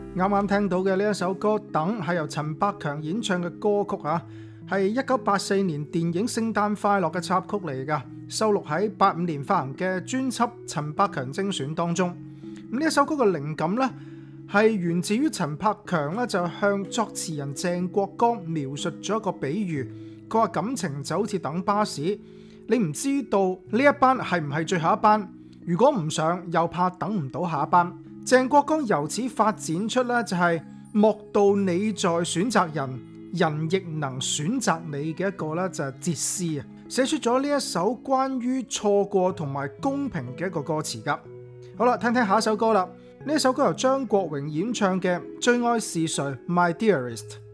啱啱聽到嘅呢一首歌《等》係由陳百強演唱嘅歌曲啊，係1984年電影《聖誕快樂》嘅插曲嚟㗎，收錄喺85年發行嘅專輯《陳百強精選》當中。咁呢一首歌嘅靈感呢，係源自於陳百強呢就向作詞人鄭國江描述咗一個比喻，佢話感情就好似等巴士，你唔知道呢一班係唔係最後一班，如果唔上又怕等唔到下一班。鄭國江由此發展出咧就係莫道你在選擇人，人亦能選擇你嘅一個咧就係哲思啊，寫出咗呢一首關於錯過同埋公平嘅一個歌詞噶。好啦，聽聽下一首歌啦，呢一首歌由張國榮演唱嘅《最愛是誰 My Dearest》。